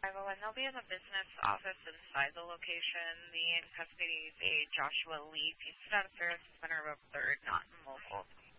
501. They'll be in the business office inside the location. The in custody is a Joshua Lee. He's out of Ferris Center of 3rd, not in local.